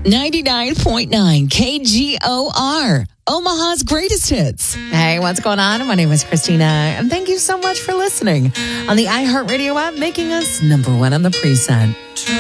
99.9 KGOR, Omaha's greatest hits. Hey, what's going on? My name is Christina, and thank you so much for listening on the iHeartRadio app, making us #1 on the preset.